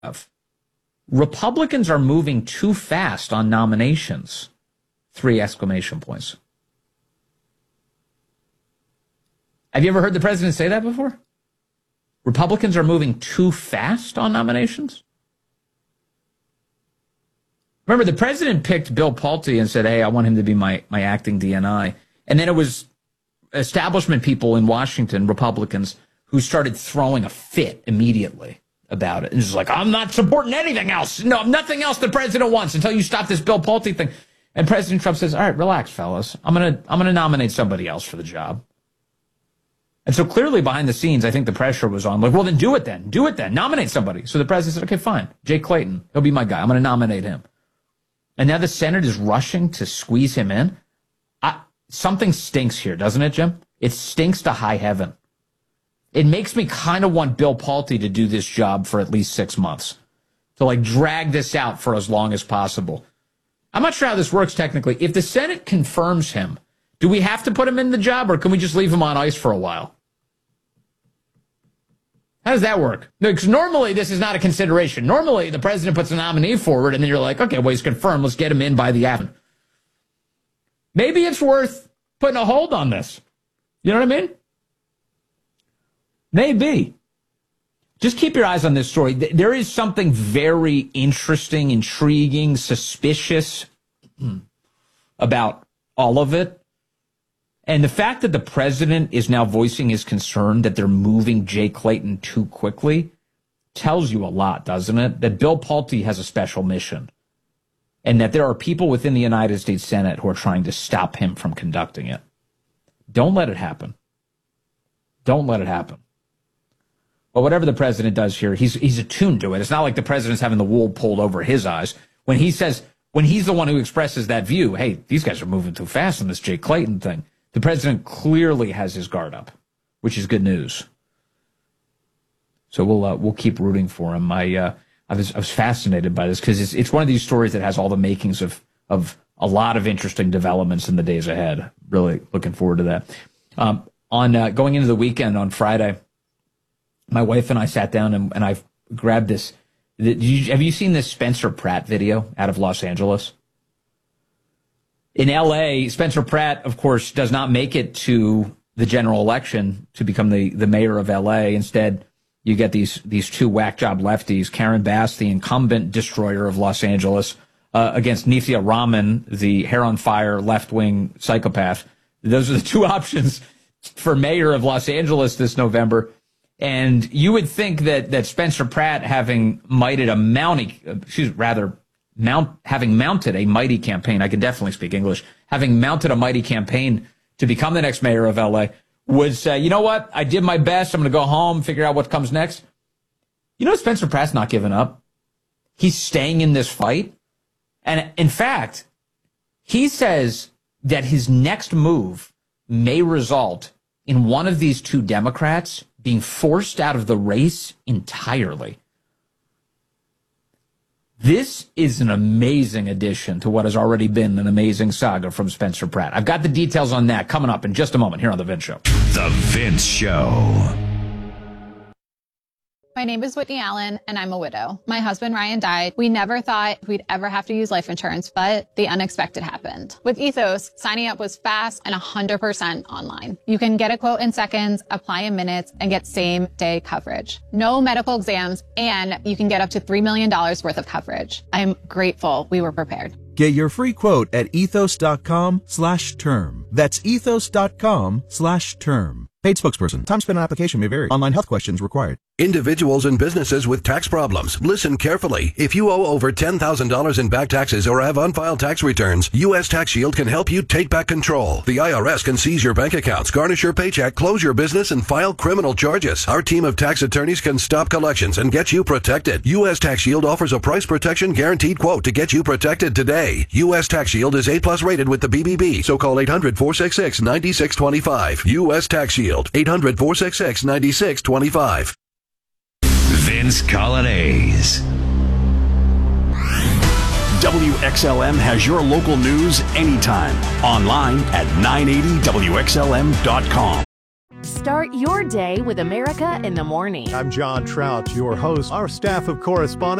of. Republicans are moving too fast on nominations. 3 exclamation points. Have you ever heard the president say that before? Republicans are moving too fast on nominations? Remember, the president picked Bill Pulte and said, hey, I want him to be my acting DNI. And then it was establishment people in Washington, Republicans, who started throwing a fit immediately about it. And it's like, I'm not supporting anything else. No, nothing else the president wants until you stop this Bill Pulte thing. And President Trump says, all right, relax, fellas. I'm gonna nominate somebody else for the job. And so clearly behind the scenes, I think the pressure was on. Like, well, then do it then. Do it then. Nominate somebody. So the president said, okay, fine. Jay Clayton. He'll be my guy. I'm going to nominate him. And now the Senate is rushing to squeeze him in. Something stinks here, doesn't it, Jim? It stinks to high heaven. It makes me kind of want Bill Pulte to do this job for at least 6 months. To, like, drag this out for as long as possible. I'm not sure how this works technically. If the Senate confirms him, do we have to put him in the job, or can we just leave him on ice for a while? How does that work? No, because normally this is not a consideration. Normally the president puts a nominee forward, and then you're like, okay, well, he's confirmed. Let's get him in by the afternoon. Maybe it's worth putting a hold on this. You know what I mean? Maybe. Just keep your eyes on this story. There is something very interesting, intriguing, suspicious about all of it. And the fact that the president is now voicing his concern that they're moving Jay Clayton too quickly tells you a lot, doesn't it? That Bill Pulte has a special mission and that there are people within the United States Senate who are trying to stop him from conducting it. Don't let it happen. Don't let it happen. But whatever the president does here, he's attuned to it. It's not like the president's having the wool pulled over his eyes. When he's the one who expresses that view, hey, these guys are moving too fast on this Jay Clayton thing. The president clearly has his guard up, which is good news. So we'll keep rooting for him. I was fascinated by this because it's one of these stories that has all the makings of a lot of interesting developments in the days ahead. Really looking forward to that. On going into the weekend on Friday, my wife and I sat down and I grabbed this. Have you seen this Spencer Pratt video out of Los Angeles? In L.A., Spencer Pratt, of course, does not make it to the general election to become the mayor of L.A. Instead, you get these two whack job lefties, Karen Bass, the incumbent destroyer of Los Angeles, against Nithya Raman, the hair on fire left-wing psychopath. Those are the two options for mayor of Los Angeles this November. And you would think that Spencer Pratt, having mounted a mighty campaign, I can definitely speak English, having mounted a mighty campaign to become the next mayor of LA, would say, you know what? I did my best. I'm going to go home, figure out what comes next. You know, Spencer Pratt's not giving up. He's staying in this fight. And in fact, he says that his next move may result in one of these two Democrats being forced out of the race entirely. This is an amazing addition to what has already been an amazing saga from Spencer Pratt. I've got the details on that coming up in just a moment here on The Vince Show. The Vince Show. My name is Whitney Allen, and I'm a widow. My husband, Ryan, died. We never thought we'd ever have to use life insurance, but the unexpected happened. With Ethos, signing up was fast and 100% online. You can get a quote in seconds, apply in minutes, and get same-day coverage. No medical exams, and you can get up to $3 million worth of coverage. I'm grateful we were prepared. Get your free quote at ethos.com/term. That's ethos.com/term. Paid spokesperson. Time spent on application may vary. Online health questions required. Individuals and businesses with tax problems. Listen carefully. If you owe over $10,000 in back taxes or have unfiled tax returns, U.S. Tax Shield can help you take back control. The IRS can seize your bank accounts, garnish your paycheck, close your business, and file criminal charges. Our team of tax attorneys can stop collections and get you protected. U.S. Tax Shield offers a price protection guaranteed quote to get you protected today. U.S. Tax Shield is A+ rated with the BBB, so call 800-466-9625. U.S. Tax Shield, 800-466-9625. Vince Colonnese. WXLM has your local news anytime. Online at 980WXLM.com. Start your day with America in the Morning. I'm John Trout, your host. Our staff of correspondents